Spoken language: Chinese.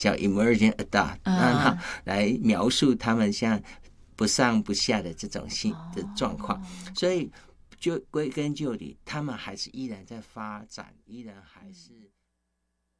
叫 emergent adult，来描述他们像不上不下的这种的状况，所以就归根究底，他们还是依然在发展，依然还是。